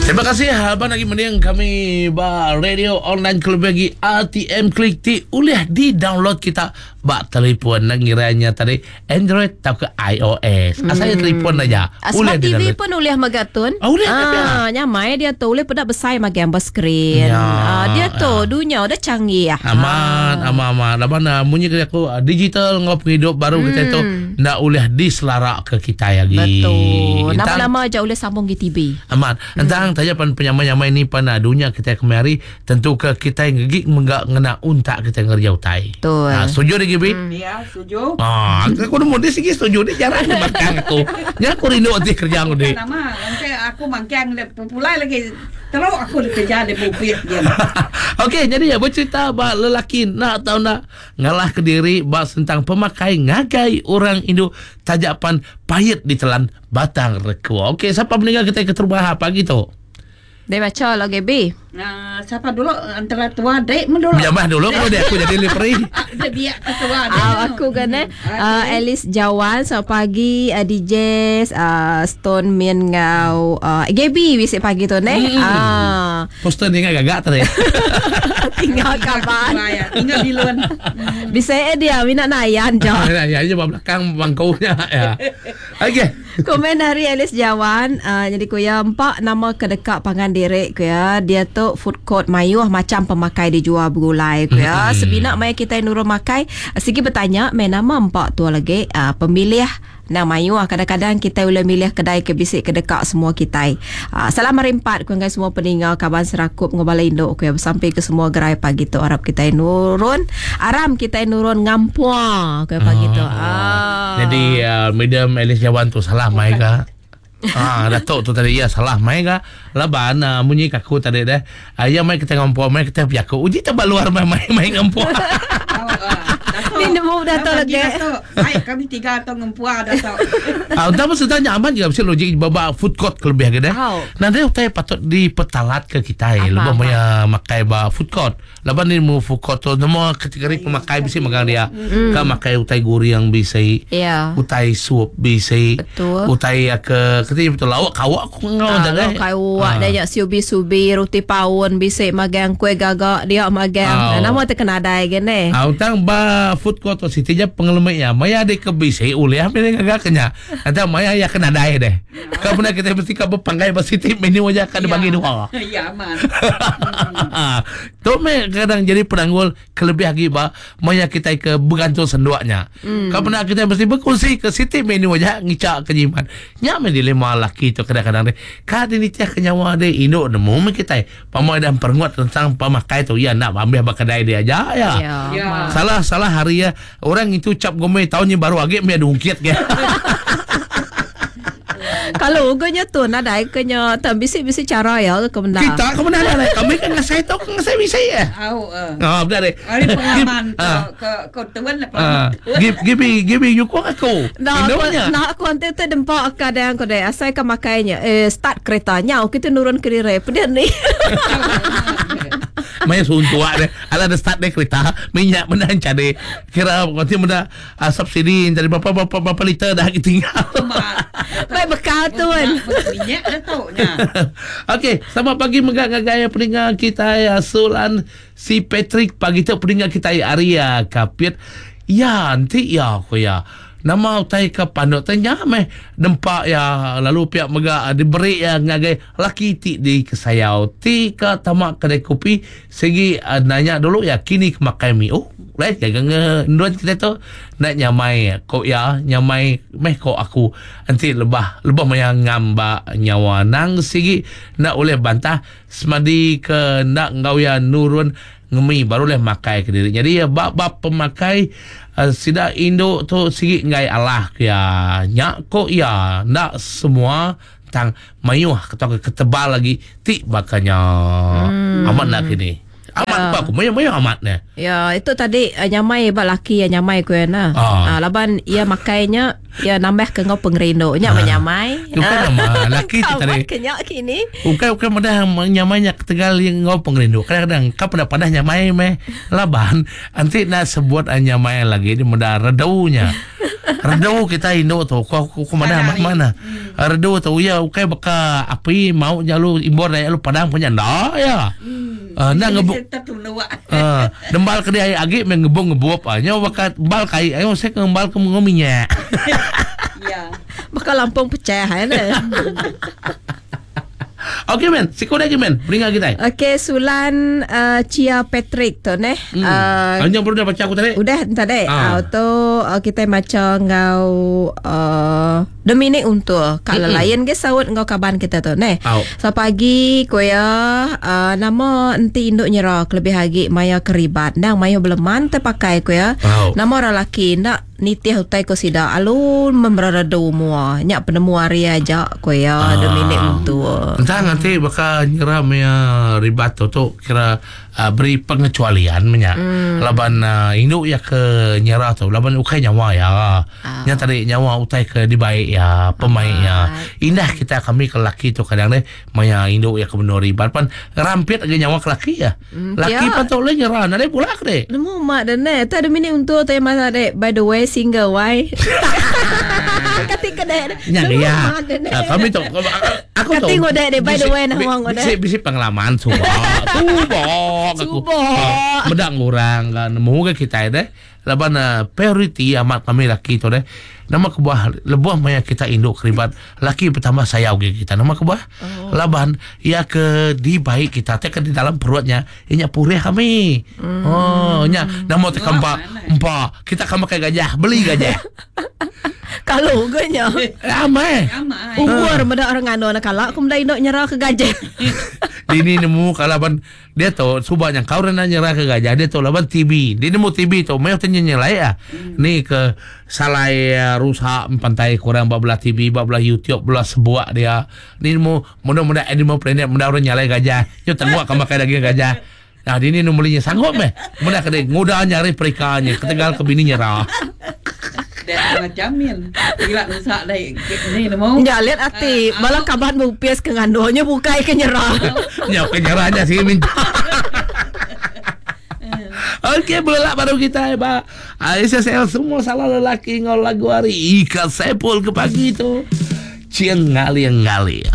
Terima kasih abang lagi mending kami radio online kelebagi ATM Klik ti uliah di download kita bak telefon ngiranya tadi Android atau ke iOS. Asal telefon aja. Smart TV pun uliah magatun. Nyamai dia tu uliah pada besar gambar skrin. Dia tu dunia udah canggih. Aman. Laban munyi aku digital ngop hidup baru kita tu nak uliah diselarak ke kita lagi. Betul. Lama-lama aja uliah sambung GTB. Aman. Entang tanya pan penyamai-nyamai ni pada dunia kita kemari tentu ke kita yang gigit menggak ngena untak kita ngerjau tai. Betul. Setuju dah Gibi? Ya, setuju. Aku dah mudi sikit setuju ni jarang dia makan aku. Nya aku rindu hati kerja aku ni. Nama, nanti aku mangkang pulai lagi. Terus aku kerja di bukit dia. Okey, jadi ya bercerita bak lelaki nak tahu nak ngalah ke diri bak tentang pemakai ngagai orang Indo tajapan payet ditelan batang rekua. Okey, siapa meninggal kita keterbahar pagi tu? Dia baca lagi B. Siapa dulu antara tua dek dulu. Biar dulu kalau dia aku jadi delivery. Dia biar tua dek. Aku kena Alice Jawan selamat pagi DJ Stone Min ngau Gaby bisik pagi tu ne. Poster ni gagak tadi. Tinggal kapan? Tinggal di luar. Bisa dia minat nayan je. Ya je belakang bangkunya ya. Okey. Komen dari Alice Jawan jadi kuya empat nama kedekat pangan direk kuya dia tu food court mayuh macam pemakai dijual bergulai kuya sebinak maya kita nurun makai sigi bertanya main nama empat tu lagi pemilih nak mayuh kadang-kadang kita boleh milih kedai ke bisik kedekat semua kita. Salam merimpat kuya semua peninggal kaban serakup ngobalai induk kuya sampai ke semua gerai pagi tu harap kita nurun aram kita nurun ngampua kuya pagi tu. Jadi medium Alice Jawan tu salah mai ka. Datuk tu tadi ya salah mai ka. Laban munyi kaku tadi dah. Ya mai kita ngampua mai kita piaku. Uji tak luar mai ngampua. Ni nemu Datuk lagi. Baik kami tiga atau ngempua Datuk. Entah mesti tanya aman juga mesti logik bawa food court kelebih ke dah. Nanti utai patut dipetalat ke kita lebih banyak makai ba food court. Laban ni mu food court tu nama kategori pemakai bisa magang dia. Ka makai utai guri yang bisa. Utai sup bisa. Utai ke ketika betul lawak kawak aku ngau dah. Kawak dia subi roti pawon bisa magang kuih gagak dia magang. Nama terkena dai gene. Utang ba food court tu siti je pengelemanya maya ada ke bisa uliah mene gagaknya. Ada maya ya kena dai deh. Kau pernah kita mesti kau berpanggai ba siti menu aja kan bagi dua. Ya aman. Tu me kadang jadi penanggul kelebih lagi ba maya kita ke bergantung senduaknya. Kau pernah kita mesti berkongsi ke siti menu aja ngicak kejiman. Nya me dilema laki tu kadang-kadang deh. Kad ini tiak kenyawa deh induk nemu me kita. Pamoy dan pernguat tentang pemakai tu ya nak ambil ba kedai dia aja ya. Salah hari ya orang itu cap gome tahunnya baru agak me ada ungkit ke. Kalau uganya tu nak dai kenya tak bisi cara ya ke benda. Kita ke benda lah. Kami kan ngasai tu ngasai bisa ya. Benar deh. Hari pengalaman ke tuan lah. Give me you kau aku. Nah aku nanti tu dempak kadang aku dai asai ke makainya start keretanya kita nurun ke dire pedan ni. Maya suntua deh. Ala ada start deh kereta minyak benda cari. Kira nanti benda subsidi dari berapa liter dah tinggal. Baik bekal tu kan. Minyak Datuknya. Okey, selamat pagi megak-gaya pendengar kita ya Sulan si Patrick pagi tu pendengar kita ya Arya Kapit. Ya, nanti ya aku ya. Nama utai ke pandok tanya meh dempak ya lalu pihak megak diberi ya ngagai laki ti di kesayau ti ke tamak kedai kopi segi nanya dulu ya kini kemakai mi right ya ngendon kita tu nak nyamai kok ya nyamai meh kok aku nanti lebah maya ngamba nyawa nang segi nak oleh bantah semadi ke nak ngau ya nurun ngemi barulah makai ke diri. Jadi ya bab pemakai sida Indo tu sigi ngai Allah ya nyak kok ya nak semua tang mayuh atau ketebal lagi ti bakanya amat nak kini. Amat apa aku mayu amatnya. Ya itu tadi nyamai bak laki ya nyamai ku na. Laban ia makainya ya nambah ke ngau pengrendo nya menyamai. Bukan nama laki tu tadi. Kenyak kini. Bukan mudah nyamainya ketegal yang ngau pengrendo. Kadang-kadang kau pernah nyamai meh laban nanti nak sebut nyamai lagi dia mudah redaunya. Redo kita Indo tu. Kau mana? Redo tu ya okay baka api mau jalu imbor daya lu padang punya ndak ya. Nak ngebuk. Dembal ke dia agi mengebung-ngebuap nya baka bal kai ayo saya ngembal ke ngominya. Ya. Bakal lampung pecah kan. Okey men, sikut lagi men. Beringat kita. Okey, Sulan Chia Patrick tu neh. Hanya perlu dah baca aku tadi. Udah tadi. Tu kita macam ngau Dominic untuk kalau lain ke saut ngau kaban kita tu neh. So pagi koya nama enti induk nyerah lebih lagi maya keribat. Nang maya beleman terpakai koya. Nama orang laki nak nitih utai ko sida alun memberada mua. Nyak penemu area aja koya Dominic untuk. Entah nanti bakal nyerah maya ribat tu kira beri pengecualian menya. Laban induk ya ke nyerah tu laban ukai nyawa ya. Nya tadi nyawa utai ke dibaik ya pemainnya. Indah kita kami ke laki tu kadang deh maya induk ya ke benar ribat pan rampit lagi nyawa ke laki ya. Laki pan tu le nyerah nade pula ke deh. Nemu mak dan ne ta Dominic untuk tu masa deh by the way single why. Ketika deh. Nya ya. Kami tu aku tu. Ketika deh by the way nah wang deh. Bisi pengalaman subuh. Medang orang kan nemu ke kita deh. Laban priority amat kami laki tu deh. Nama kebuah lebuah maya kita induk keribat laki pertama sayau kita nama kebuah laban ya ke di baik kita teh ke di dalam perutnya inya purih kami nya nama teh empa kita kama kayak gajah beli gajah kalau ganya amai umur benda orang anu nak kalak kumdai induk nyerah ke gajah dini nemu kalaban dia tu subanya kau rena nyerah ke gajah dia tu laban TB dia nemu TB tu mau tanya nyelai ya ni ke salai rusak pantai kurang belah TV belah YouTube belah sebuah dia ni mau mudah-mudahan animal planet mudah orang nyalai gajah yo tengok ka makan daging gajah nah di ni nulinya sanggup meh mudah kade ngudah nyari perikanya ketegal ke bini nyerah dah jamin gila rusak dai ni nemu ya lihat ati malah kaban mupias ke ngandonya bukai ke nyerah nya ke nyerahnya sih minta. Okey, belak baru kita Pak. Aisyah semua salah lelaki ngol lagu hari ikan sepul ke pagi tu. Ciang ngali.